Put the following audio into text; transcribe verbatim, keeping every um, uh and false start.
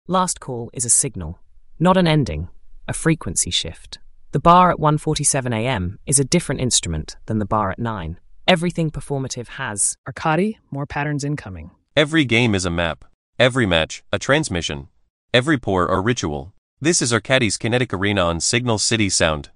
Last call is a signal, not an ending, a frequency shift. The bar at one forty-seven a m is a different instrument than the bar at nine. Everything performative has Arcadi, more patterns incoming. Every game is a map. Every match, a transmission. Every pour, a ritual. This is Arcadi's Kinetic Arena on Signal City Sound.